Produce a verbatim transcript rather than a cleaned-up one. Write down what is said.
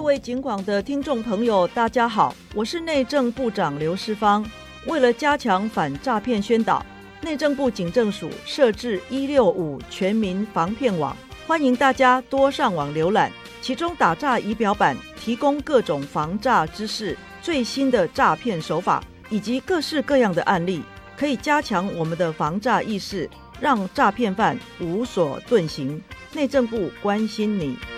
位警广的听众朋友大家好，我是内政部长刘世芳。为了加强反诈骗宣导，内政部警政署设置一六五全民防骗网，欢迎大家多上网浏览，其中打诈仪表板提供各种防诈知识、最新的诈骗手法以及各式各样的案例，可以加强我们的防诈意识，让诈骗犯无所遁形。内政部关心你。